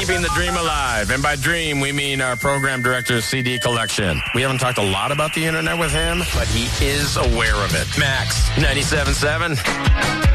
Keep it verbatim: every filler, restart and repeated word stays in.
keeping the dream alive. And by dream, we mean our program director's C D collection. We haven't talked a lot about the internet with him, but he is aware of it. Max, ninety-seven point seven.